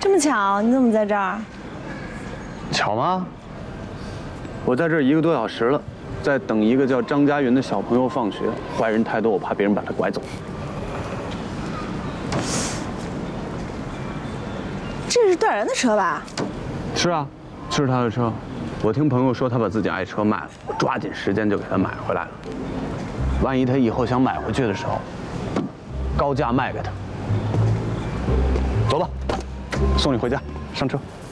这么巧，你怎么在这儿？ 巧吗？我在这儿1个多小时了，在等一个叫张家云的小朋友放学。坏人太多，我怕别人把他拐走。 这是段然的车吧？ 是啊，是他的车。我听朋友说他把自己爱车卖了，我抓紧时间就给他买回来了。万一他以后想买回去的时候，高价卖给他。走吧，送你回家，上车。